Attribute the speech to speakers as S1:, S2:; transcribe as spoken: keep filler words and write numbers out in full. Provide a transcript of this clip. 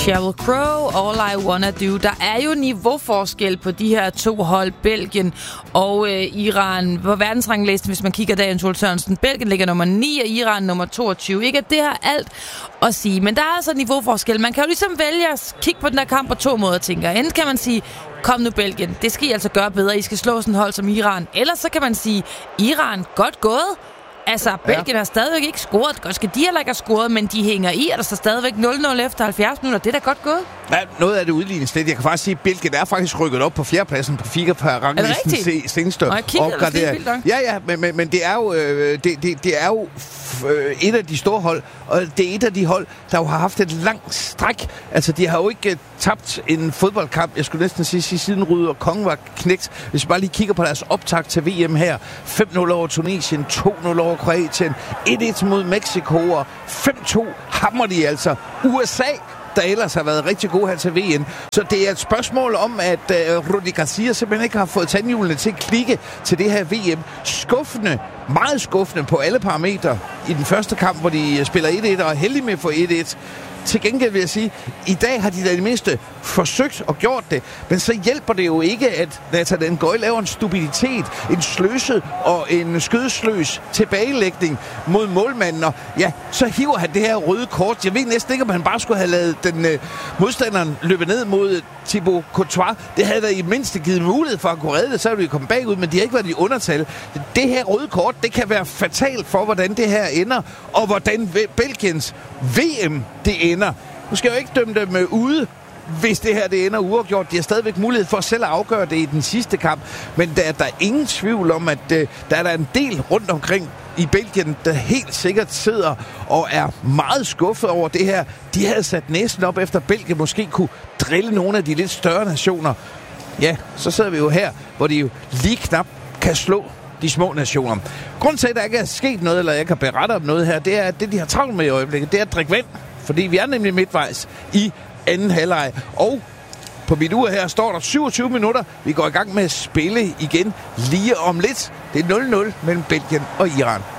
S1: Sheryl Crow, All I Wanna Do. Der er jo niveauforskel på de her to hold, Belgien og øh, Iran. På verdensranglisten, hvis man kigger der, Jens Ole Sørensen, Belgien ligger nummer ni, og Iran nummer toogtyve. Ikke at det har alt at sige, men der er altså niveauforskel. Man kan jo ligesom vælge at kigge på den her kamp på to måder, tænker jeg. Enten kan man sige, kom nu Belgien, det skal I altså gøre bedre, I skal slå sådan et hold som Iran. Ellers så kan man sige, Iran, godt gået. Altså, Belgien ja. har stadigvæk ikke scoret. Godt skal de heller ikke have scoret, men de hænger i, og der står stadigvæk nul nul efter halvfjerds minutter. Det er da godt gået.
S2: Ja, noget af det udlignes lidt. Jeg kan faktisk sige, at Belgien er faktisk rykket op på fjerdepladsen på FIFA per ranglisten seneste opgradering. Ja, ja, men, men, men det er jo, øh, det, det, det er jo øh, et af de store hold, og det er et af de hold, der jo har haft et langt stræk. Altså, de har jo ikke uh, tabt en fodboldkamp, jeg skulle næsten sige, siden Ruud og Kong var knægt. Hvis vi bare lige kigger på deres optakt til V M her. fem nul over Tunesien, to nul over Kroatien, et et mod Mexico, og fem to hammer de altså U S A, der ellers har været rigtig gode her til V M. Så det er et spørgsmål om, at uh, Rudi Garcia simpelthen ikke har fået tandhjulene til at klikke til det her V M. Skuffende, meget skuffende på alle parametre i den første kamp, hvor de spiller et et og er heldige med at få et et. Til gengæld vil jeg sige, i dag har de da i det mindste forsøgt og gjort det, men så hjælper det jo ikke, at Nathan Ngoy laver en stupiditet, en sløset og en skødesløs tilbagelægning mod målmanden, og ja, så hiver han det her røde kort. Jeg ved næsten ikke, om han bare skulle have lavet den øh, modstanderen løbe ned mod Thibaut Courtois. Det havde da i mindste givet mulighed for at kunne redde det, så ville de komme bagud, men de har ikke været i undertal. Det her røde kort, det kan være fatalt for, hvordan det her ender, og hvordan Belgiens V M det ender. Nu skal jeg jo ikke dømme dem ude, hvis det her det ender uafgjort. De har stadigvæk mulighed for selv at afgøre det i den sidste kamp, men der er der ingen tvivl om, at uh, der er der en del rundt omkring i Belgien, der helt sikkert sidder og er meget skuffet over det her. De havde sat næsen op efter Belgien måske kunne drille nogle af de lidt større nationer. Ja, så sidder vi jo her, hvor de jo lige knap kan slå de små nationer. Grunden til, at der ikke er sket noget, eller jeg kan berette om noget her, det er, at det, de har travlt med i øjeblikket, det er at drikke vand. Fordi vi er nemlig midtvejs i anden halvleg. Og på mit ur her står der syvogtyve minutter. Vi går i gang med at spille igen lige om lidt. Det er nul nul mellem Belgien og Iran.